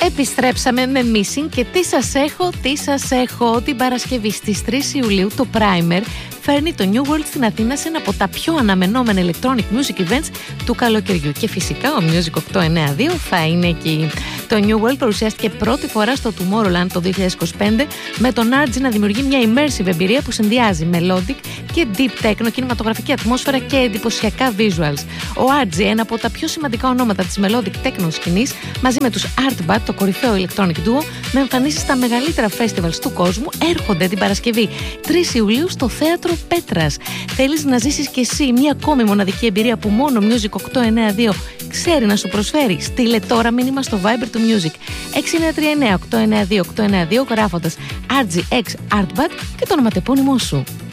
Επιστρέψαμε με Missing και τι σας έχω. Την Παρασκευή στις 3 Ιουλίου το Primer φέρνει το New World στην Αθήνα σε ένα από τα πιο αναμενόμενα electronic music events του καλοκαιριού. Και φυσικά ο Music 892 θα είναι εκεί. Το New World παρουσιάστηκε πρώτη φορά στο Tomorrowland το 2025 με τον RG να δημιουργεί μια immersive εμπειρία που συνδυάζει melodic και deep techno, κινηματογραφική ατμόσφαιρα και εντυπωσιακά visuals. Ο RG, ένα από τα πιο σημαντικά ονόματα της melodic techno σκηνής, μαζί με τους Artbat, το κορυφαίο electronic duo, με εμφανίσεις στα μεγαλύτερα festivals του κόσμου, έρχονται την Παρασκευή 3 Ιουλίου στο Θέατρο Πέτρας. Θέλεις να ζήσεις κι εσύ μια ακόμη μοναδική εμπειρία που μόνο Music 892 ξέρει να σου προσφέρει? Στείλε τώρα μήνυμα στο Viber του Music 6939 892 892 γράφοντας RGX Artbat και το ονοματεπώνυμό σου.